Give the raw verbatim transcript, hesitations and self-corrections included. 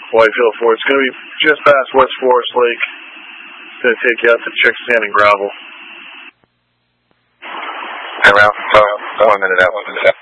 Whitefield Ford. It's going to be just past West Forest Lake. It's going to take you out to check sand and gravel. Hey, Ralph. Uh, one minute out. One minute out.